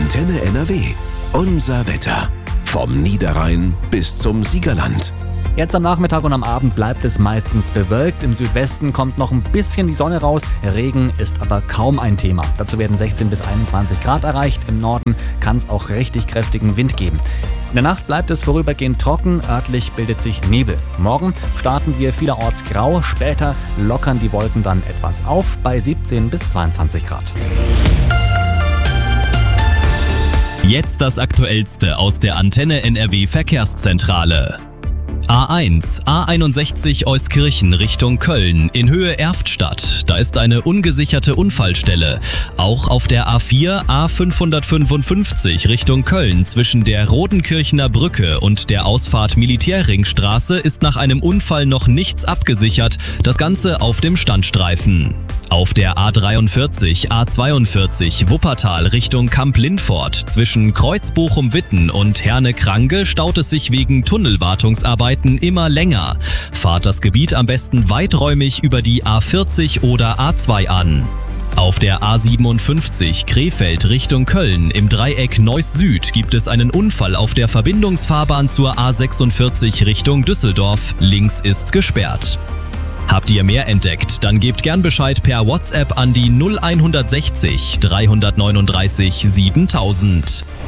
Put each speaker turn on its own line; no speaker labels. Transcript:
Antenne NRW. Unser Wetter. Vom Niederrhein bis zum Siegerland.
Jetzt am Nachmittag und am Abend bleibt es meistens bewölkt. Im Südwesten kommt noch ein bisschen die Sonne raus. Regen ist aber kaum ein Thema. Dazu werden 16 bis 21 Grad erreicht. Im Norden kann es auch richtig kräftigen Wind geben. In der Nacht bleibt es vorübergehend trocken. Örtlich bildet sich Nebel. Morgen starten wir vielerorts grau. Später lockern die Wolken dann etwas auf bei 17 bis 22 Grad.
Jetzt das Aktuellste aus der Antenne NRW Verkehrszentrale. A1, A61 Euskirchen Richtung Köln in Höhe Erftstadt. Da ist eine ungesicherte Unfallstelle. Auch auf der A4, A555 Richtung Köln zwischen der Rodenkirchener Brücke und der Ausfahrt Militärringstraße ist nach einem Unfall noch nichts abgesichert. Das Ganze auf dem Standstreifen. Auf der A43, A42 Wuppertal Richtung Kamp-Lindfort zwischen Kreuzbochum-Witten und Herne-Krange staut es sich wegen Tunnelwartungsarbeiten immer länger. Fahrt das Gebiet am besten weiträumig über die A40 oder A2 an. Auf der A57 Krefeld Richtung Köln im Dreieck Neuss Süd gibt es einen Unfall auf der Verbindungsfahrbahn zur A46 Richtung Düsseldorf. Links ist gesperrt. Habt ihr mehr entdeckt? Dann gebt gern Bescheid per WhatsApp an die 0160 339 7000.